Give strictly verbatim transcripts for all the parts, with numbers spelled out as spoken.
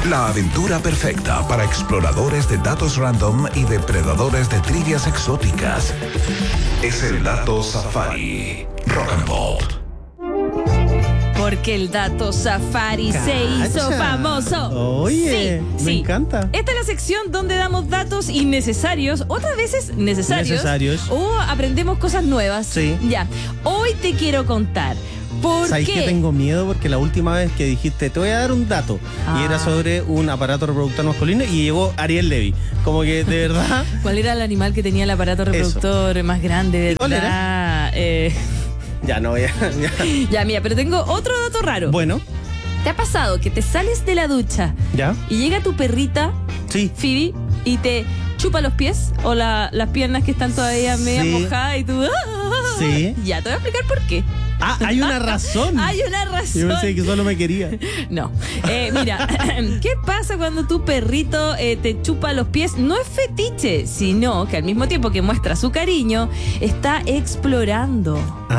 La aventura perfecta para exploradores de datos random y depredadores de trivias exóticas. Es el Dato Safari. Rock and Pop. Porque el Dato Safari Cacha. se hizo famoso. Oye, sí, me sí. encanta. Esta es la sección donde damos datos innecesarios, otras veces necesarios. Necesarios. O aprendemos cosas nuevas. Sí. Ya. Hoy te quiero contar. ¿Por ¿Sabes qué? que tengo miedo? Porque la última vez que dijiste, te voy a dar un dato, Ah. y era sobre un aparato reproductor masculino, y llegó Ariel Levy. Como que, de verdad... ¿Cuál era el animal que tenía el aparato reproductor más grande de ¿Cuál era? Ah, eh, Ya, no voy a... Ya. ya, mira, pero tengo otro dato raro. Bueno, ¿Te ha pasado que te sales de la ducha ¿ya? y llega tu perrita, Sí. Phoebe, y te chupa los pies o la- las piernas que están todavía medio Sí. mojadas y tú... ¡ah! Sí. Ya, te voy a explicar por qué. Ah, hay una razón. Hay una razón. Yo pensé que solo me quería. No. Eh, mira, ¿qué pasa cuando tu perrito eh, te chupa los pies? No es fetiche, sino que al mismo tiempo que muestra su cariño, está explorando.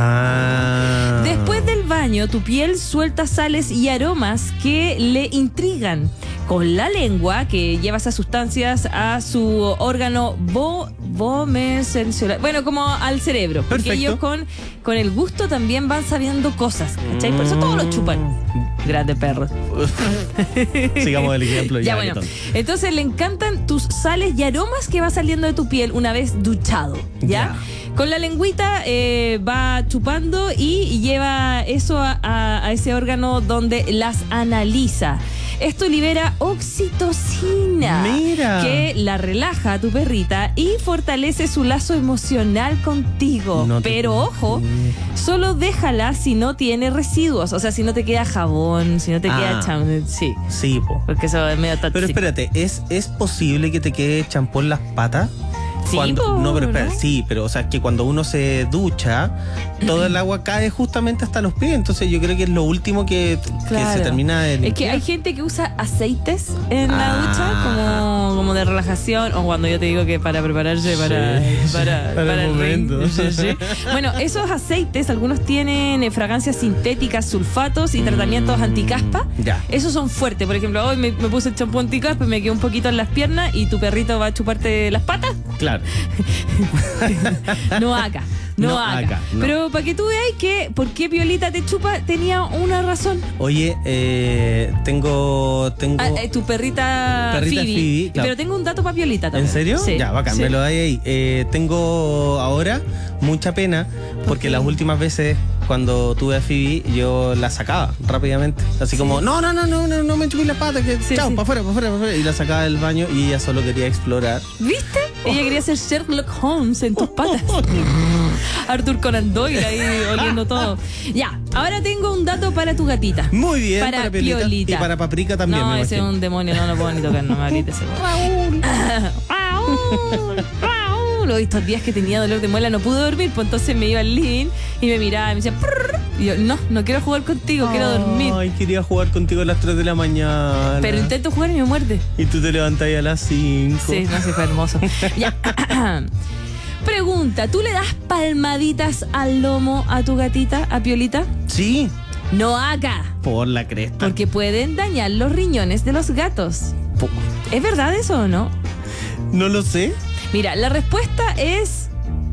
Ah. Después del baño, tu piel suelta sales y aromas que le intrigan. Con la lengua, que lleva esas sustancias a su órgano vo, vomesensual. Bueno, como al cerebro. Porque Perfecto. ellos con, con el gusto también van sabiendo cosas. ¿Cachai? Por eso todos lo chupan. Grande perro. Sigamos el ejemplo. Ya, Ya, bueno. Betón. Entonces le encantan tus sales y aromas que va saliendo de tu piel una vez duchado. ¿Ya? Ya. Con la lengüita eh, va chupando y lleva eso a, a- a ese órgano donde las analiza. Esto libera oxitocina. Mira. Que la relaja a tu perrita y fortalece su lazo emocional contigo. No te Pero puedo ojo, creer. solo déjala si no tiene residuos. O sea, si no te queda jabón, si no te Ah. queda champú. Sí, Sí, po. porque eso es medio tóxico. Pero espérate, ¿es, ¿es posible que te quede champú en las patas? Sí, Cuando, po, no, pero espera, ¿no? sí, pero o sea, que cuando uno se ducha, todo el agua cae justamente hasta los pies. Entonces yo creo que es lo último que, que Claro. se termina de Es que limpiar. hay gente que usa aceites en la Ah. ducha como, como de relajación, o cuando yo te digo que para prepararse para, Sí. para, Para el ring. momento. Sí, sí. Bueno, esos aceites, algunos tienen eh, fragancias sintéticas, sulfatos y tratamientos Mm, anticaspa. ya. Esos son fuertes. Por ejemplo, hoy me, me puse el champú anticaspa y me quedó un poquito en las piernas y tu perrito va a chuparte las patas. Claro. No acá. No, No acá. acá, no. Pero para que tú veas que por qué Piolita te chupa tenía una razón. Oye, eh, tengo... tengo... Ah, eh, tu perrita, Perrita Phoebe. Phoebe, claro. Pero tengo un dato para Piolita también. ¿En serio? Sí. Ya, bacán, Sí. me lo dais ahí. Eh, tengo ahora mucha pena porque qué? las últimas veces cuando tuve a Phoebe yo la sacaba rápidamente. Así como, no, no, no, no, no, no me chupí las patas, que Sí, chao, sí. para afuera, para afuera, para afuera. Y la sacaba del baño y ella solo quería explorar. ¿Viste? Ella quería ser Sherlock Holmes en tus patas. Arthur Conan Doyle ahí oliendo todo. Ya, ahora tengo un dato para tu gatita. Muy bien, Para para, Piolita. Piolita. Y para Paprika también, No, me ese es imagino. un demonio, no lo puedo ni tocar, no me ahorita ese Raúl. Raúl. Raúl. Estos días que tenía dolor de muela no pude dormir, pues entonces me iba al living y me miraba y me decía, "Prrr". Y yo, no, no quiero jugar contigo, quiero dormir. Ay, quería jugar contigo a las tres de la mañana. Pero intento jugar y me muerde. Y tú te levantas ahí a las cinco. Sí, no, sí, fue hermoso. Ya. Pregunta, ¿tú le das palmaditas al lomo a tu gatita, a Piolita? Sí, No acá, por la cresta. porque pueden dañar los riñones de los gatos. Po- ¿Es verdad eso o no? No lo sé. Mira, la respuesta es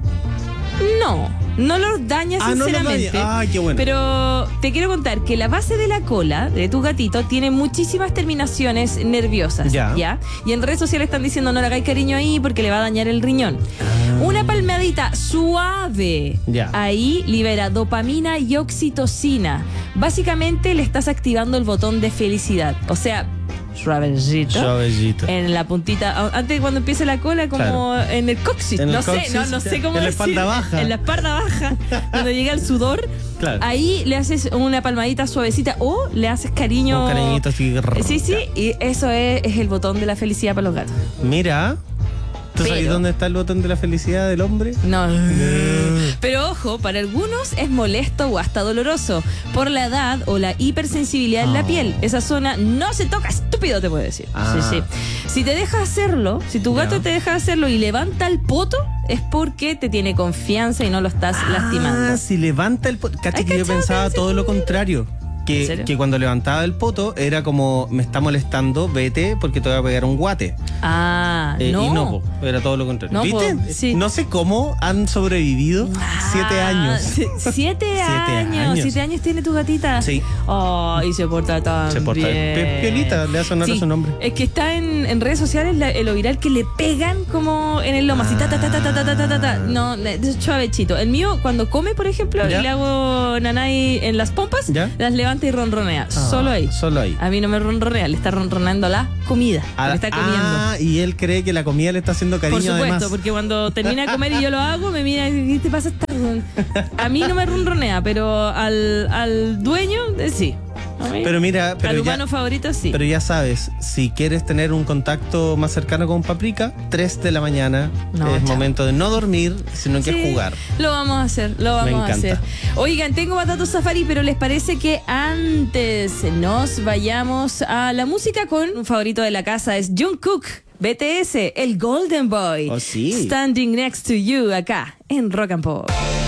no, no los daña Ah, no los sinceramente. daña. Ah, qué bueno. Pero te quiero contar que la base de la cola de tu gatito tiene muchísimas terminaciones nerviosas. Ya. Y en redes sociales están diciendo no le hagáis cariño ahí porque le va a dañar el riñón. Una palmadita suave Ya. ahí libera dopamina y oxitocina. Básicamente le estás activando el botón de felicidad. O sea, suavecito. Suavecito. En la puntita, a- antes de cuando empiece la cola, como Claro. en el coxis. En el no sé, coxis, no, no sé cómo en la decir. espalda baja. En la espalda baja. Cuando llega el sudor, Claro. ahí le haces una palmadita suavecita o le haces cariño. Un cariñito así. Sí, sí, y eso es, es el botón de la felicidad para los gatos. Mira. ¿Tú sabes Pero- dónde está el botón de la felicidad del hombre? No. Pero ojo, para algunos es molesto o hasta doloroso por la edad o la hipersensibilidad en la Oh. piel. Esa zona no se toca, estúpido te puedo decir. Ah. Sí, sí. Si te deja hacerlo, si tu gato Ya. te deja hacerlo y levanta el poto, es porque te tiene confianza y no lo estás lastimando. Ah, si levanta el... po- Cacha Ay, que yo cachao, pensaba te hace- todo lo contrario. ¿En Que, serio? que cuando levantaba el poto era como, me está molestando, vete porque te voy a pegar un guate. Ah, Eh, no. Y no, po, era todo lo contrario. No, ¿Viste? po, sí. No sé cómo han sobrevivido Ah, siete años. si- Siete, años. años. Siete años tiene tu gatita. Sí. Oh, y se porta tan Se porta bien. pe- piolita, le hace honor a Sí, su nombre. Es que está en, en redes sociales la- lo viral que le pegan como en el lomo, así ta ta ta ta ta ta ta ta ta, ta. No, es suavechito. El mío, cuando come, por ejemplo, ¿Ya? y le hago nanay en las pompas, ¿Ya? las levanta y ronronea. Ah, solo ahí. Solo ahí. A mí no me ronronea, le está ronroneando la comida. Ah, Le está comiendo. ah, y él cree que la comida le está haciendo cariño Por supuesto, además. porque cuando termina de comer y yo lo hago, me mira y dice, ¿qué te pasa? Esta ron-?" A mí no me ronronea, pero al, al dueño, eh, sí. A mí, Pero mira, pero al ya- humano favorito, sí. Pero ya sabes, si quieres tener un contacto más cercano con Paprika, tres de la mañana No, es chao. momento de no dormir, sino que Sí, jugar. Lo vamos a hacer, lo vamos Me a hacer. encanta. Oigan, tengo Batato Safari, pero ¿les parece que antes nos vayamos a la música con un favorito de la casa? Es Jungkook, B T S, el Golden Boy. Oh, sí. Standing Next to You, acá en Rock and Pop.